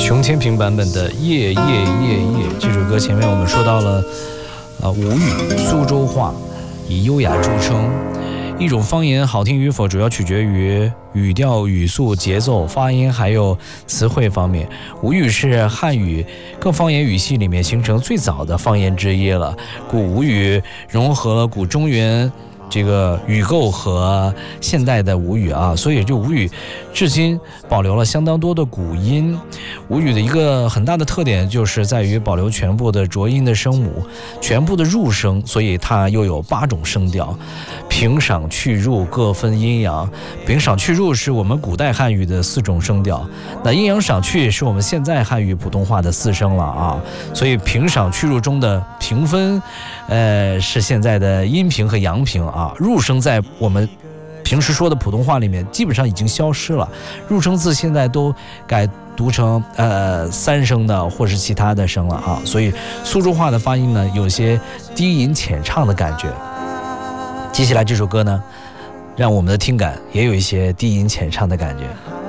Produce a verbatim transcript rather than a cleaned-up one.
熊天平版本的夜夜夜夜这首歌，前面我们说到了呃吴语苏州话，以优雅著称。一种方言好听与否主要取决于语调、语速、节奏、发音还有词汇方面。吴语是汉语各方言语系里面形成最早的方言之一了。古吴语融合了古中原这个语构和现代的吴语啊，所以就吴语至今保留了相当多的古音。吴语的一个很大的特点就是在于保留全部的浊音的声母，全部的入声，所以它又有八种声调，平赏去入各分阴阳。平赏去入是我们古代汉语的四种声调，那阴阳赏去是我们现在汉语普通话的四声了啊。所以平赏去入中的平分，呃，是现在的阴平和阳平啊。入声在我们平时说的普通话里面基本上已经消失了，入声字现在都改读成呃三声的或是其他的声了啊，所以苏州话的发音呢有些低吟浅唱的感觉。接下来这首歌呢，让我们的听感也有一些低吟浅唱的感觉。